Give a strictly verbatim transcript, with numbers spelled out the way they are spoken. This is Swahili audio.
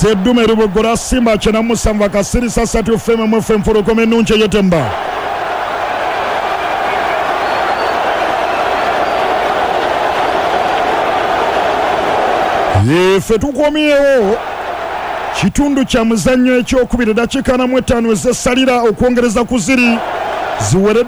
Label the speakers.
Speaker 1: Zeddume Rubugura Simba chena Musamva Kasiri sasa tufeme mwefe mfurukome nunche yetemba. Yefe tukomyewo kitundu kya muzannyo ekyokubiri dakika na mwetaano ez'essalira okwongereza ku ziri ziwere